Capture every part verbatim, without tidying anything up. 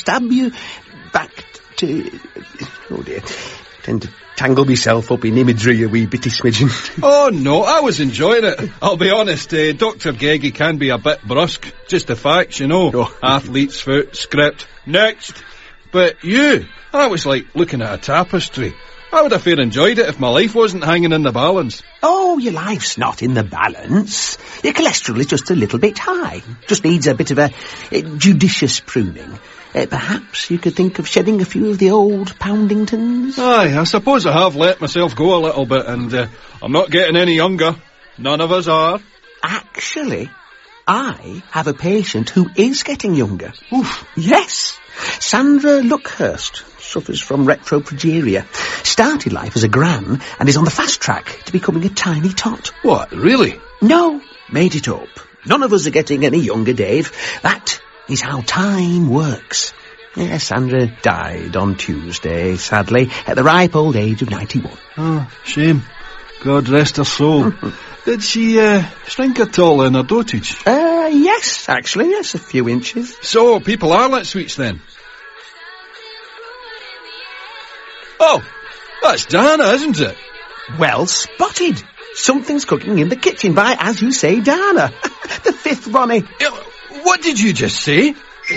stab you back to... Oh, dear. Tend to tangle myself up in imagery a wee bitty smidgen. Oh, no, I was enjoying it. I'll be honest, uh, Doctor Geggy can be a bit brusque. Just the facts, you know. Oh. Athlete's foot, script, next. But you, I was like looking at a tapestry. I would have fair enjoyed it if my life wasn't hanging in the balance. Oh, your life's not in the balance. Your cholesterol is just a little bit high. Just needs a bit of a, a judicious pruning. Uh, perhaps you could think of shedding a few of the old Poundingtons? Aye, I suppose I have let myself go a little bit, and uh, I'm not getting any younger. None of us are. Actually, I have a patient who is getting younger. Oof. Yes. Sandra Luckhurst suffers from retroprogeria. Started life as a gran and is on the fast track to becoming a tiny tot. What, really? No, made it up. None of us are getting any younger, Dave. That is how time works. Yes, Sandra died on Tuesday, sadly, at the ripe old age of ninety-one. Oh, shame. God rest her soul. Did she uh, shrink at all in her dotage? Uh, yes, actually, yes, a few inches. So, people are like sweets then? Oh, that's Dana, isn't it? Well spotted. Something's cooking in the kitchen by, as you say, Dana. The fifth Ronnie. What did you just say?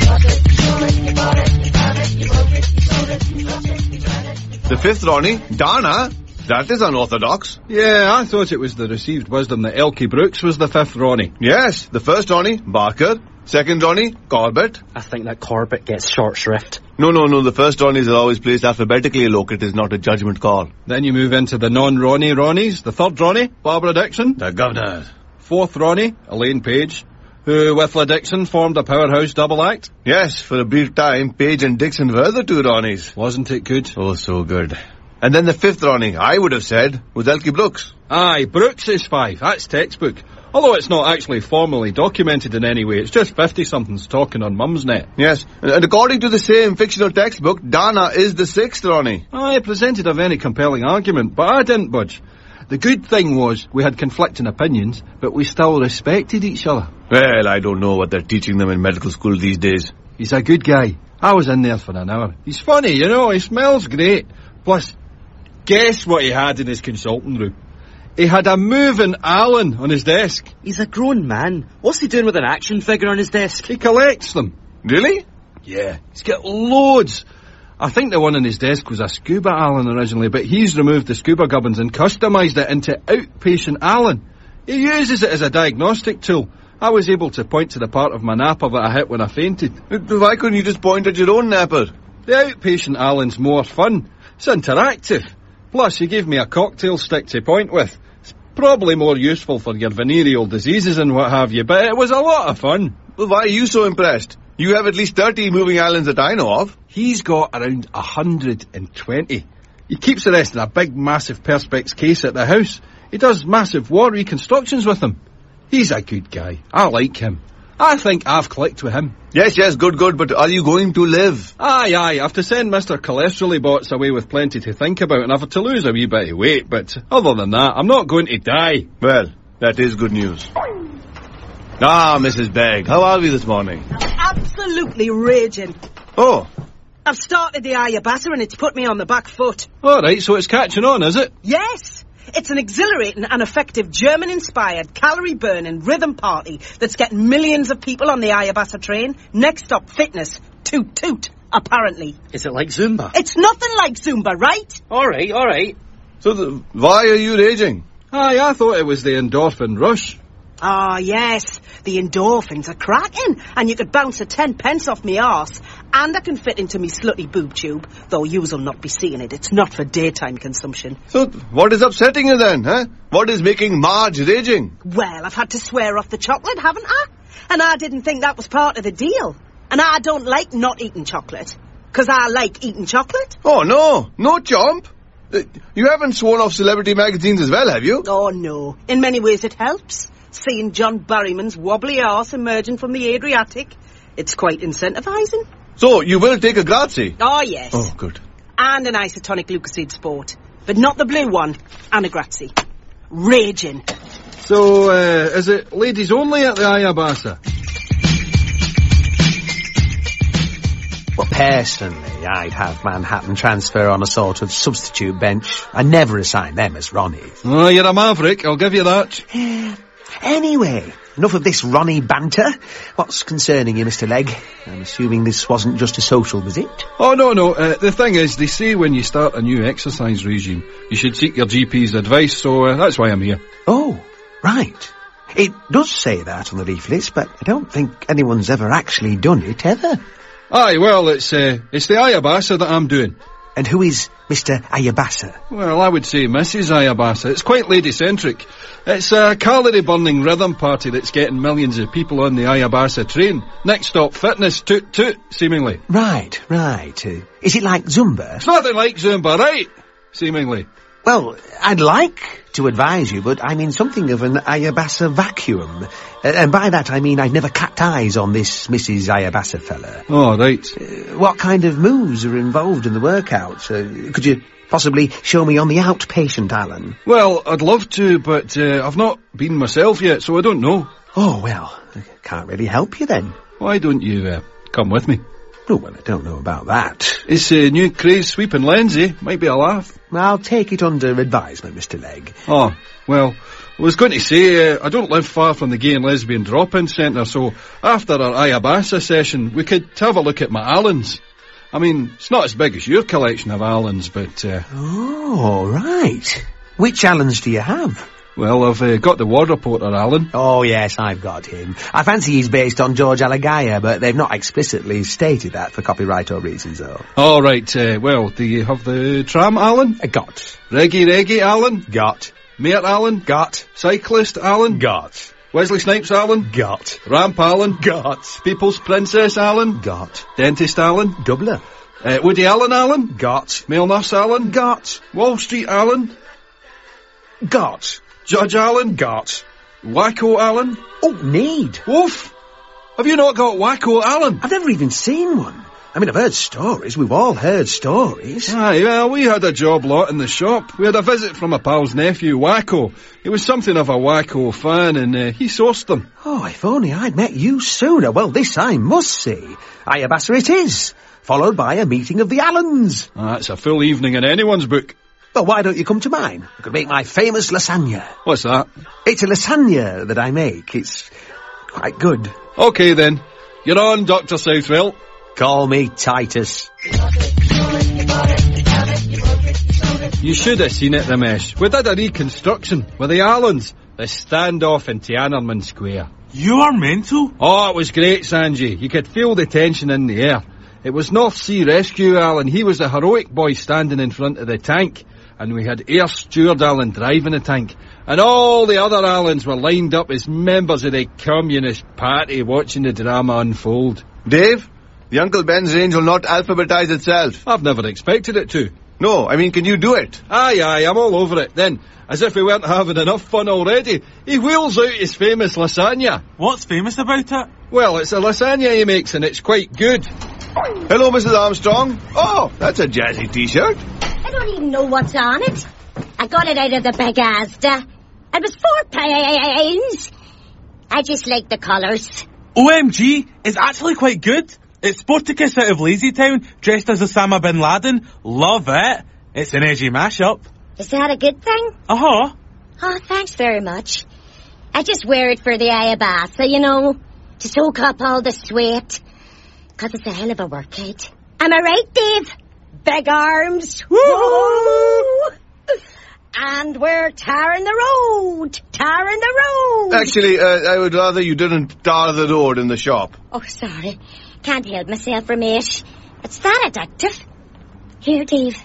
The fifth Ronnie, Dana? That is unorthodox. Yeah, I thought it was the received wisdom that Elkie Brooks was the fifth Ronnie. Yes, the first Ronnie, Barker. Second Ronnie, Corbett. I think that Corbett gets short shrift. No, no, no, the first Ronnies are always placed alphabetically, Look. It is not a judgment call. Then you move into the non-Ronnie Ronnies. The third Ronnie, Barbara Dixon. The governor. Fourth Ronnie, Elaine Page, who with La Dixon formed a powerhouse double act. Yes, for a brief time, Page and Dixon were the two Ronnies. Wasn't it good? Oh, so good. And then the fifth Ronnie, I would have said, was Elkie Brooks. Aye, Brooks is five. That's textbook. Although it's not actually formally documented in any way. It's just fifty-somethings talking on Mumsnet. Yes, and according to the same fictional textbook, Dana is the sixth Ronnie. I presented a very compelling argument, but I didn't budge. The good thing was we had conflicting opinions, but we still respected each other. Well, I don't know what they're teaching them in medical school these days. He's a good guy. I was in there for an hour. He's funny, you know, he smells great. Plus, guess what he had in his consulting room? He had a moving Alan on his desk. He's a grown man. What's he doing with an action figure on his desk? He collects them. Really? Yeah, he's got loads. I think the one on his desk was a scuba Alan originally, but he's removed the scuba gubbins and customised it into outpatient Alan. He uses it as a diagnostic tool. I was able to point to the part of my napper that I hit when I fainted. Why couldn't you just point at your own napper? The outpatient Alan's more fun. It's interactive. Plus, he gave me a cocktail stick to point with. It's probably more useful for your venereal diseases and what have you, but it was a lot of fun. Well, why are you so impressed? You have at least thirty moving Allens that I know of. He's got around one hundred twenty. He keeps the rest in a big, massive Perspex case at the house. He does massive war reconstructions with them. He's a good guy. I like him. I think I've clicked with him. Yes, yes, good, good, but are you going to live? Aye, aye, I have to send Mister Cholesterol Bots away with plenty to think about, and I have to lose a wee bit of weight, but other than that, I'm not going to die. Well, that is good news. Ah, Missus Begg, how are we this morning? Absolutely raging. Oh. I've started the Ayabasa and it's put me on the back foot. All right, so it's catching on, is it? Yes. It's an exhilarating and effective German-inspired, calorie-burning rhythm party that's getting millions of people on the Ayabasa train. Next up, fitness. Toot toot, apparently. Is it like Zumba? It's nothing like Zumba, right? All right, all right. So the, why are you raging? Aye, I thought it was the endorphin rush. Ah, yes. The endorphins are cracking, and you could bounce a ten pence off me arse, and I can fit into me slutty boob tube, though you'll not be seeing it. It's not for daytime consumption. So what is upsetting you then, huh? What is making Marge raging? Well, I've had to swear off the chocolate, haven't I? And I didn't think that was part of the deal. And I don't like not eating chocolate, because I like eating chocolate. Oh, no. No, chomp. Uh, you haven't sworn off celebrity magazines as well, have you? Oh, no. In many ways it helps. Seeing John Barryman's wobbly arse emerging from the Adriatic, it's quite incentivising. So, you will take a grazie? Oh, yes. Oh, good. And an isotonic Lucozade Sport. But not the blue one, and a grazie. Raging. So, uh, is it ladies only at the Ayabasa? Well, personally, I'd have Manhattan Transfer on a sort of substitute bench. I never assign them as Ronnies. Oh, you're a maverick, I'll give you that. Anyway, enough of this Ronnie banter. What's concerning you, Mister Legg? I'm assuming this wasn't just a social visit. Oh, no, no. Uh, the thing is, they say when you start a new exercise regime, you should seek your G P's advice, so uh, that's why I'm here. Oh, right. It does say that on the leaflets, but I don't think anyone's ever actually done it, ever. Aye, well, it's uh, it's the Ayabasa that I'm doing. And who is Mister Ayabasa? Well, I would say Missus Ayabasa. It's quite lady-centric. It's a calorie-burning rhythm party that's getting millions of people on the Ayabasa train. Next stop, fitness, toot toot, seemingly. Right, right. Uh, is it like Zumba? It's nothing like Zumba, right? Seemingly. Well, I'd like to advise you, but I'm in something of an Ayabasa vacuum. Uh, and by that I mean I've never clapped eyes on this Missus Ayabasa fella. Oh, right. Uh, what kind of moves are involved in the workout? Uh, could you possibly show me on the outpatient, Alan? Well, I'd love to, but uh, I've not been myself yet, so I don't know. Oh, well, I can't really help you then. Why don't you uh, come with me? Oh, well, I don't know about that. It's a new craze sweeping lens, eh? Might be a laugh. I'll take it under advisement, Mister Legg. Oh, well, I was going to say, uh, I don't live far from the Gay and Lesbian Drop-In Centre, so after our Ayabasa session, we could have a look at my Allens. I mean, it's not as big as your collection of Allens, but... Uh, oh, right. Which Allens do you have? Well, I've uh, got the War Reporter, Alan. Oh, yes, I've got him. I fancy he's based on George Alagaya, but they've not explicitly stated that for copyright or reasons, though. All right, uh, well, do you have the Tram, Alan? Uh, got. Reggae Reggae, Alan? Got. Mate, Alan? Got. Cyclist, Alan? Got. Wesley Snipes, Alan? Got. Ramp, Alan? Got. People's Princess, Alan? Got. Dentist, Alan? Doubler. Uh, Woody Allen, Alan? Got. Male Nurse, Alan? Got. Wall Street, Alan? Got. Judge Allen? Got. Wacko Allen? Oh, need. Woof! Have you not got Wacko Allen? I've never even seen one. I mean, I've heard stories. We've all heard stories. Aye, well, we had a job lot in the shop. We had a visit from a pal's nephew, Wacko. He was something of a Wacko fan, and uh, he sourced them. Oh, if only I'd met you sooner. Well, this I must see. Ayabasa it is, followed by a meeting of the Allens. Ah, that's a full evening in anyone's book. Well, why don't you come to mine? I could make my famous lasagna. What's that? It's a lasagna that I make. It's quite good. OK, then. You're on, Doctor Southwell. Call me Titus. You should have seen it, Ramesh. We did a reconstruction with the Allens. The standoff in Tiananmen Square. You are mental? Oh, it was great, Sanjay. You could feel the tension in the air. It was North Sea Rescue, Alan. He was the heroic boy standing in front of the tank. And we had Air Steward Allen driving the tank. And all the other Allens were lined up as members of the Communist Party watching the drama unfold. Dave, the Uncle Ben's range will not alphabetize itself. I've never expected it to. No, I mean, can you do it? Aye, aye, I'm all over it. Then, as if we weren't having enough fun already, he wheels out his famous lasagna. What's famous about it? Well, it's a lasagna he makes and it's quite good. Hello, Missus Armstrong. Oh, that's a jazzy T-shirt. I don't even know what's on it. I got it out of the big Asda. It was four pounds. I just like the colours. O M G, it's actually quite good. It's Sporticus out of Lazytown, dressed as Osama bin Laden. Love it. It's an edgy mashup. Is that a good thing? Uh-huh. Oh, thanks very much. I just wear it for the Ayabasa, you know, to soak up all the sweat. 'Cause it's a hell of a workout. Am I right, Dave? Big arms. Woo! And we're tarring the road. Tarring the road. Actually, uh, I would rather you didn't tar the road in the shop. Oh, sorry. Can't help myself, Ramesh. It's that addictive. Here, Dave.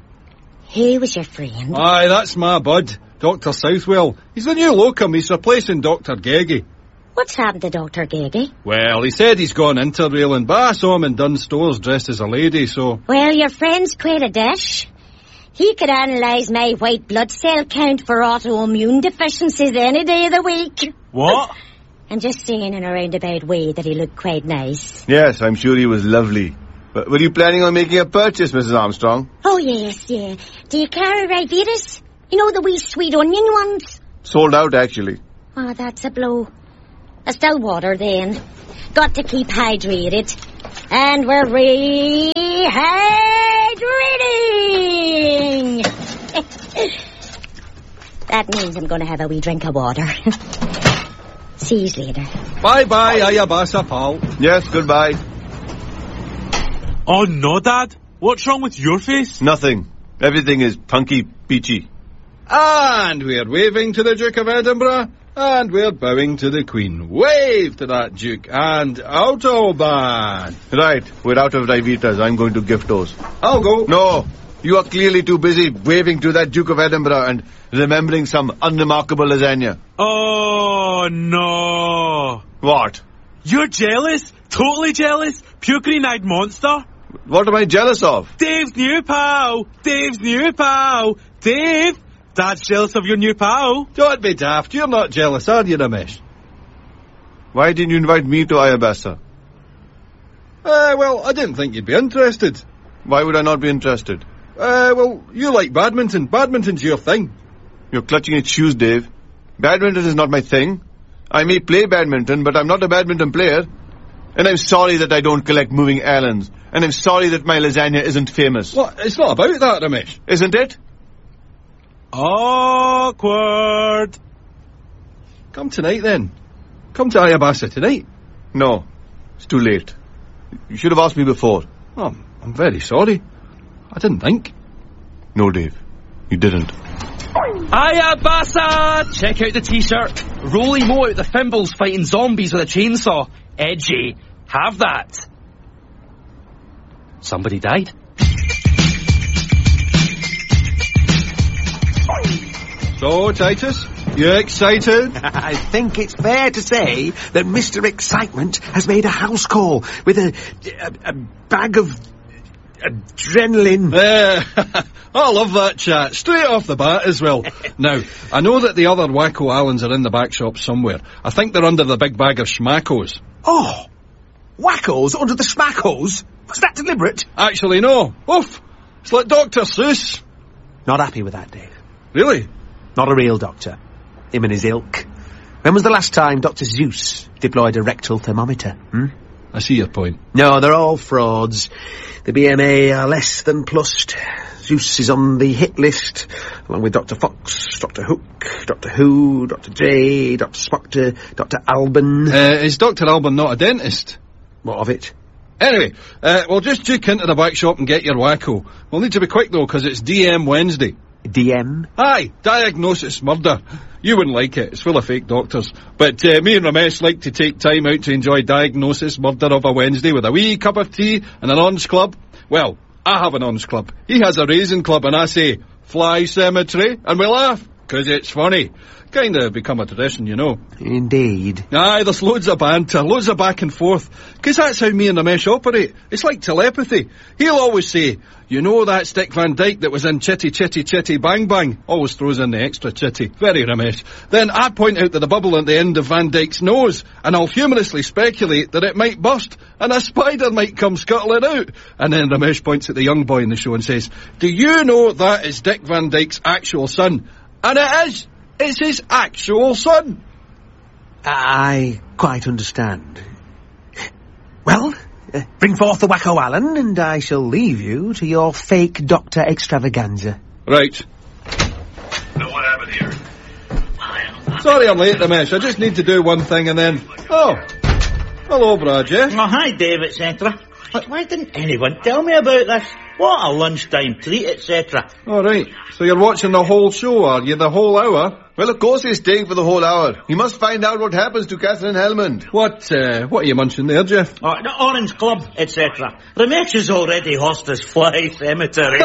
Who was your friend? Aye, that's my bud, Doctor Southwell. He's the new locum. He's replacing Doctor Geggy. What's happened to Doctor Geggy? Well, he said he's gone interrailing, but I saw him in Dunn Stores dressed as a lady, so... Well, your friend's quite a dish. He could analyse my white blood cell count for autoimmune deficiencies any day of the week. What? I'm just saying in a roundabout way that he looked quite nice. Yes, I'm sure he was lovely. But were you planning on making a purchase, Missus Armstrong? Oh, yes, yeah. Do you carry Riveras? You know, the wee sweet onion ones? Sold out, actually. Oh, that's a blow. A still water, then. Got to keep hydrated. And we're rehydrating! That means I'm going to have a wee drink of water. See you later. Bye-bye, Ayabasa, pal. Yes, goodbye. Oh, no, Dad. What's wrong with your face? Nothing. Everything is punky peachy. And we're waving to the Duke of Edinburgh, and we're bowing to the Queen. Wave to that Duke, and Autobahn. Right, we're out of Rivitas. I'm going to Giftos. I'll go. No, you are clearly too busy waving to that Duke of Edinburgh and remembering some unremarkable lasagna. Oh, no. What? You're jealous? Totally jealous? Pure green-eyed monster? What am I jealous of? Dave's new pal! Dave's new pal! Dave! Dad's jealous of your new pal. Don't be daft. You're not jealous, are you, Ramesh? Why didn't you invite me to Ayabasa? Uh, well, I didn't think you'd be interested. Why would I not be interested? Uh, well, you like badminton. Badminton's your thing. You're clutching at shoes, Dave. Badminton is not my thing. I may play badminton, but I'm not a badminton player. And I'm sorry that I don't collect moving islands. And I'm sorry that my lasagna isn't famous. What? It's not about that, Ramesh. Isn't it? Awkward. Come tonight, then. Come to Ayabasa tonight. No. It's too late. You should have asked me before. Oh, I'm very sorry. I didn't think. No, Dave. You didn't. Ayabasa! Check out the t-shirt. Roly Mo out the Fimbles fighting zombies with a chainsaw. Edgy. Have that. Somebody died. So, Titus, you excited? I think it's fair to say that Mister Excitement has made a house call with a, a, a bag of adrenaline. Uh, I love that chat. Straight off the bat as well. Now, I know that the other Wacko Allens are in the back shop somewhere. I think they're under the big bag of schmackos. Oh, Wackos under the smackos? Was that deliberate? Actually, no. Oof. It's like Doctor Seuss. Not happy with that, Dave. Really? Not a real doctor. Him and his ilk. When was the last time Doctor Zeus deployed a rectal thermometer? Hmm? I see your point. No, they're all frauds. The B M A are less than plussed. Zeus is on the hit list, along with Doctor Fox, Doctor Hook, Doctor Who, Doctor J, Doctor Spoctor, Doctor Alban. Uh, is Doctor Alban not a dentist? What of it? Anyway, uh, we'll just duke into the back shop and get your Wacko. We'll need to be quick, though, because it's D M Wednesday. D M? Aye, Diagnosis Murder. You wouldn't like it, it's full of fake doctors. But uh, me and Ramesh like to take time out to enjoy Diagnosis Murder of a Wednesday with a wee cup of tea and an Ons Club. Well, I have an Ons Club. He has a Raisin Club, and I say, fly cemetery, and we laugh, 'cause it's funny. Kinda become a tradition, you know. Indeed. Aye, there's loads of banter, loads of back and forth, 'cause that's how me and Ramesh operate. It's like telepathy. He'll always say, you know that Dick Van Dyke that was in Chitty Chitty Chitty Bang Bang? Always throws in the extra chitty. Very Ramesh. Then I point out to the bubble at the end of Van Dyke's nose, and I'll humorously speculate that it might burst, and a spider might come scuttling out. And then Ramesh points at the young boy in the show and says, do you know that is Dick Van Dyke's actual son? And it is! It's his actual son. I quite understand. Well, uh, bring forth the Wacko Allen, and I shall leave you to your fake doctor extravaganza. Right. Now what happened here? Sorry I'm late, Ramesh. I just need to do one thing and then... Oh. Hello, Brad, yeah? Oh, hi, Dave, et cetera. But why didn't anyone tell me about this? What a lunchtime treat, et cetera. All right. So you're watching the whole show, are you? The whole hour? Well, of course he's staying for the whole hour. He must find out what happens to Catherine Helmond. What, uh, what are you munching there, Jeff? Oh, the Orange Club, et cetera. Ramesh has already horsed his fly cemetery.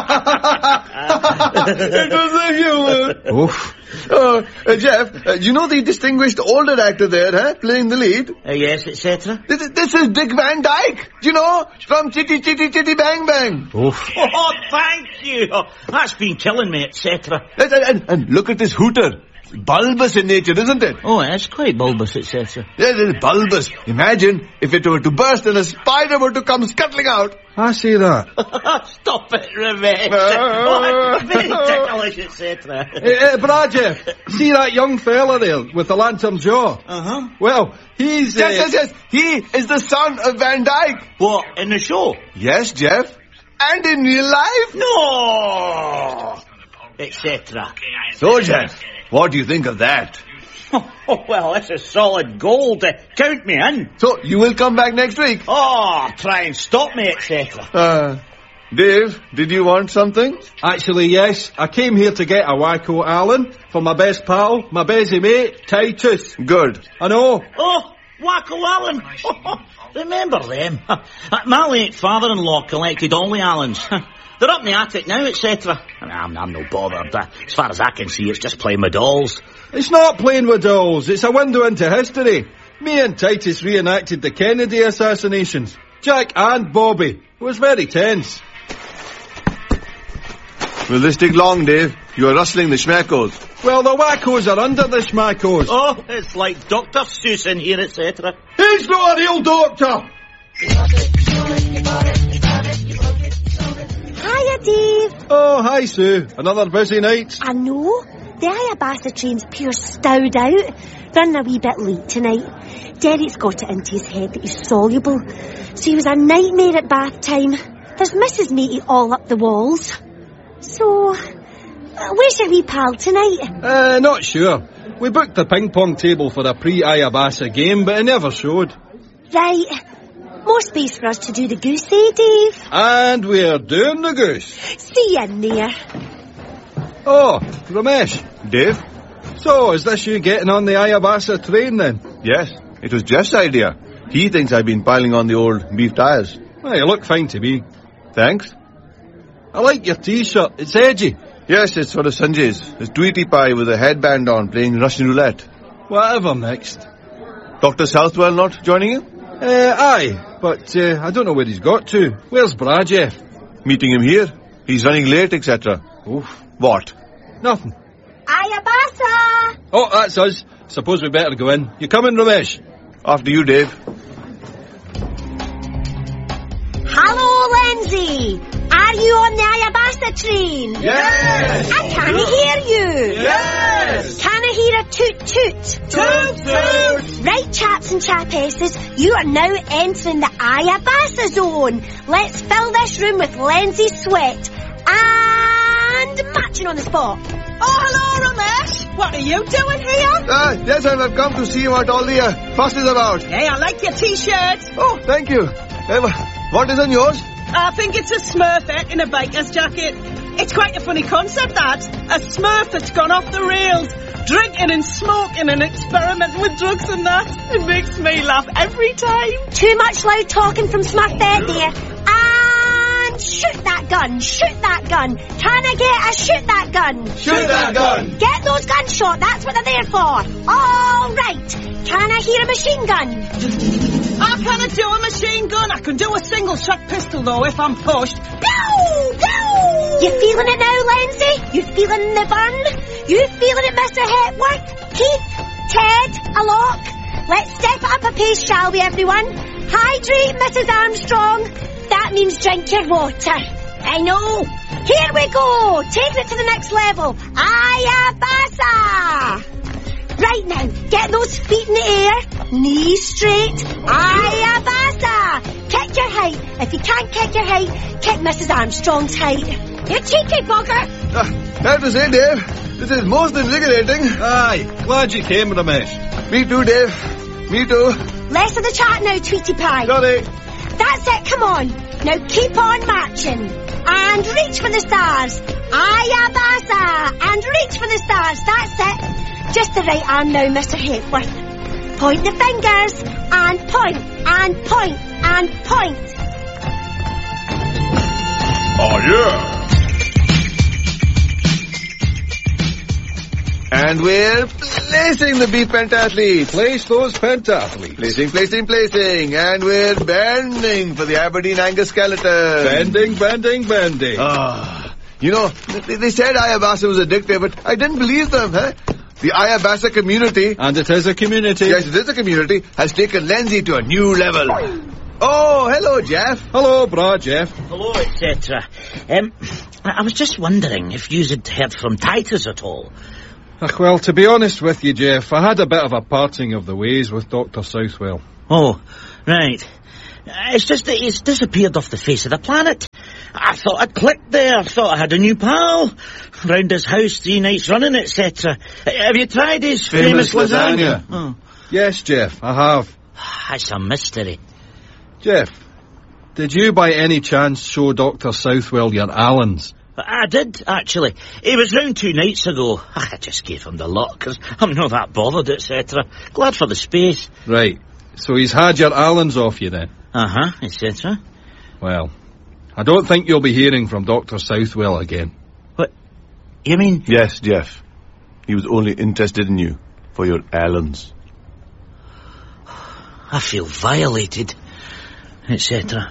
It was a humour. Oof. Uh, uh, Jeff, uh, you know the distinguished older actor there, huh? Playing the lead? Uh, yes, et cetera. This, this is Dick Van Dyke. Do you know? From Chitty Chitty Chitty Bang Bang. Oof. Oh, thank you. Oh, that's been killing me, et cetera. And, and, and look at this hooter. bulbous in nature, isn't it? Oh, it's quite bulbous, et cetera. Yes, it's bulbous. Imagine if it were to burst and a spider were to come scuttling out. I see that. Stop it, Ramesh. Oh, it's very ticklish, et cetera. Hey, hey, Bradjeff, see that young fella there with the lantern jaw? Uh-huh. Well, he's... Yes, uh, yes, yes. He is the son of Van Dyke. What, in the show? Yes, Jeff. And in real life. No! et cetera. So, Jeff, what do you think of that? Oh, well, this is solid gold. Uh, count me in. So, you will come back next week? Oh, try and stop me, et cetera. Uh, Dave, did you want something? Actually, yes. I came here to get a Wacko Alan for my best pal, my busy mate, Titus. Good. I know. Oh, Wacko Allen. Remember them. My late father-in-law collected all the Allens. They're up in the attic now, et cetera. I'm, I'm no bothered. As far as I can see, it's just playing with dolls. It's not playing with dolls. It's a window into history. Me and Titus reenacted the Kennedy assassinations. Jack and Bobby. It was very tense. Will this take long, Dave? You are rustling the schmackos. Well, the wackos are under the schmackos. Oh, it's like Doctor Seuss in here, et cetera. He's not a real doctor! Hiya, Dave. Oh, hi, Sue. Another busy night? I know. The Iabassa train's pure stowed out. Running a wee bit late tonight. Derek's got it into his head that he's soluble. So he was a nightmare at bath time. There's Missus Matey all up the walls. So, uh, where's your wee pal tonight? Uh, not sure. We booked the ping pong table for a pre-Iabassa game, but it never showed. Right. More space for us to do the goose, eh, Dave? And we're doing the goose. See you in there. Oh, Ramesh. Dave? So, is this you getting on the Iabassa train then? Yes, it was Jeff's idea. He thinks I've been piling on the old beef tires. Well, you look fine to me. Thanks. I like your T-shirt. It's edgy. Yes, it's for the Sanjays. It's Tweety Pie with a headband on playing Russian roulette. Whatever next. Doctor Southwell not joining you? Uh, aye, but uh, I don't know where he's got to. Where's Bradjeff? Meeting him here. He's running late, et cetera. Oof. What? Nothing. Iabassa! Oh, that's us. Suppose we better go in. You coming, Ramesh? After you, Dave. Hello, Lindsay. Are you on the Iabassa train? Yes! I can't hear you. Yes! Can I hear a toot-toot? Toot-toot! Right, chaps and chapesses, you are now entering the Iabassa zone. Let's fill this room with Lindsay Sweat. And matching on the spot. Oh, hello, Ramesh. What are you doing here? Ah, yes, I've come to see what all the uh, fuss is about. Hey, I like your T-shirt. Oh, thank you. Uh, what is on yours? I think it's a Smurfette in a biker's jacket. It's quite a funny concept, that. A Smurf that's gone off the rails. Drinking and smoking and experimenting with drugs and that. It makes me laugh every time. Too much loud talking from Smurfette there. And shoot that gun, shoot that gun. Can I get a shoot that gun? Shoot that gun. Get those guns shot, that's what they're there for. All right. Can I hear a machine gun? I can't do a machine gun. I can do a single-shot pistol, though, if I'm pushed. Go! Go! You feeling it now, Lindsay? You feeling the burn? You feeling it, Mister Hepworth? Keith? Ted? Alok? Let's step it up a pace, shall we, everyone? Hydrate, Missus Armstrong. That means drink your water. I know. Here we go. Taking it to the next level. Iabassa! Right now, get those feet in the air, knees straight, Iabassa! Kick your height. If you can't kick your height, kick Missus Armstrong's height. You cheeky bugger! Ah, have to say, Dave, this is most invigorating. Aye, glad you came, Ramesh. Me too, Dave. Me too. Less of the chat now, Tweety Pie. Sorry. That's it, come on. Now keep on marching. And reach for the stars. Iabassa! And reach for the stars, that's it. Just the right arm now, Mister Hepworth. Point the fingers, and point, and point, and point. Oh, yeah. And we're placing the beef pentathlete. Place those pentathletes. Placing, placing, placing. And we're bending for the Aberdeen Angus skeleton. Bending, bending, bending. Ah, you know, they, they said Iabassa was addictive, but I didn't believe them, huh? The Ayabassa community, And it is a community. yes, it is a community, has taken Lindsay to a new level. Oh, hello, Jeff. Hello, brah, Jeff. Hello, et cetera. Um, I was just wondering if you had heard from Titus at all. Ach, well, to be honest with you, Jeff, I had a bit of a parting of the ways with Doctor Southwell. Oh, right. It's just that he's disappeared off the face of the planet. I thought I'd clicked there. Thought I had a new pal. Round his house three nights running, et cetera. Have you tried his famous, Famous lasagna. lasagna? Oh, Yes, Jeff, I have. that's a mystery. Jeff, did you by any chance show Doctor Southwell your Allens? I did, actually. He was round two nights ago. I just gave him the lot, because I'm not that bothered, et cetera. Glad for the space. Right, so he's had your Allens off you then? Uh-huh, et cetera. Well, I don't think you'll be hearing from Doctor Southwell again. What? You mean... Yes, Jeff. He was only interested in you for your Allens. I feel violated, et cetera.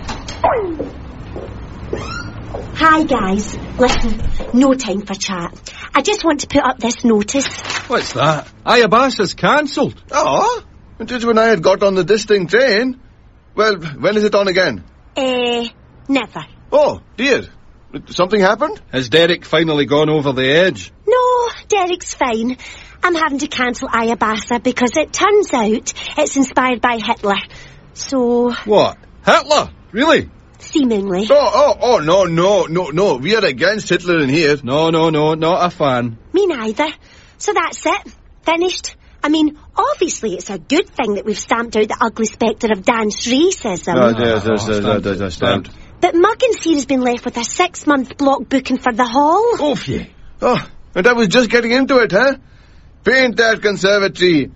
Hi, guys. Listen, no time for chat. I just want to put up this notice. What's that? Ayabassa's cancelled. Oh, it is when I had got on the distinct train. Well, when is it on again? Eh, never. Oh, dear. Something happened? Has Derek finally gone over the edge? No, Derek's fine. I'm having to cancel Ayabassa because it turns out it's inspired by Hitler. So, What? Hitler? Really? seemingly. Oh, oh, oh, no, no, no, no. We are against Hitler in here. No, no, no, not a fan. Me neither. So that's it. Finished. I mean, obviously it's a good thing that we've stamped out the ugly spectre of Dan's racism. Oh, yes, yes, Oh, yes, stamped. yes, yes, stamped. But Muggins here has been left with a six-month block booking for the hall. Oh, yeah. Oh, and I was just getting into it, huh? Paint that conservatory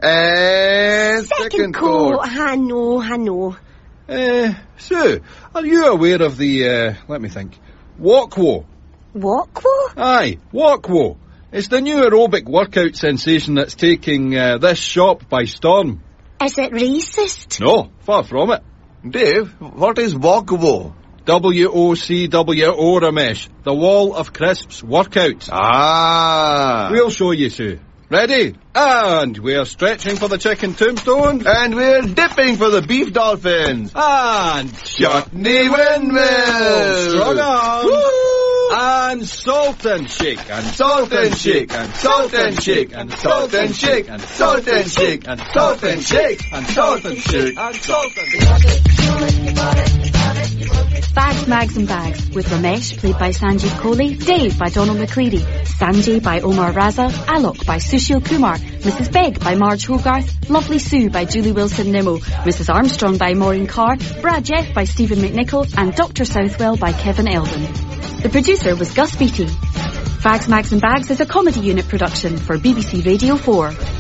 and Second, second coat. coat. I know, I know. Uh, Sue, are you aware of the, uh, let me think, Walkwo? Walkwo? Aye, Walkwo. It's the new aerobic workout sensation that's taking uh, this shop by storm. Is it racist? No, far from it. Dave, what is Walkwo? W O C W O, Ramesh. The Wall of Crisps workout. Ah. We'll show you, Sue. Ready? And we're stretching for the chicken tombstone. And we're dipping for the beef dolphins. And Chutney windmill. Strong arm. Woo. And salt and shake. And Salt and shake, and salt and shake, and salt and shake, and salt and shake, and salt and shake, and salt and shake, and salt and shake. Bags, Mags and Bags, with Ramesh, played by Sanjeev Kohli, Dave by Donald McCleary, Sanjay by Omar Raza, Alok by Sushil Kumar, Missus Begg by Marge Hogarth, Lovely Sue by Julie Wilson-Nimmo, Missus Armstrong by Maureen Carr, Brad Jeff by Stephen McNichol, and Doctor Southwell by Kevin Eldon. The producer was Gus Beattie. Fags, Mags and Bags is a comedy unit production for B B C Radio four.